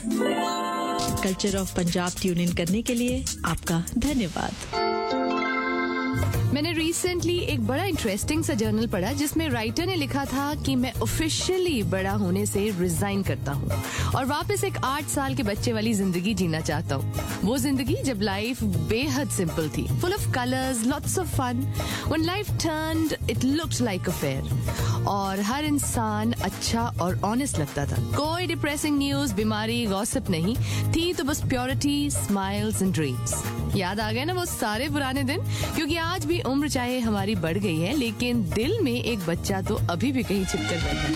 Culture of Punjab tune in करने के लिए आपका धन्यवाद। मैंने रिसेंटली एक बड़ा इंटरेस्टिंग सा जर्नल पढ़ा जिसमें राइटर ने लिखा था कि मैं ऑफिशियली बड़ा होने से रिजाइन करता हूँ और वापस एक 8 साल के बच्चे वाली जिंदगी जीना चाहता हूँ। वो जिंदगी जब लाइफ बेहद सिंपल थी, full of colours, lots of fun, when life turned it looked like a fair और हर इंसान अच्छा और ऑनेस्ट लगता था। कोई डिप्रेसिंग न्यूज, बीमारी, गॉसिप नहीं थी, तो बस प्योरिटी, स्माइल्स एंड ड्रीम्स। याद आ गए ना वो सारे पुराने दिन? क्योंकि आज भी उम्र चाहे हमारी बढ़ गई है, लेकिन दिल में एक बच्चा तो अभी भी कहीं छिपकर बैठा है।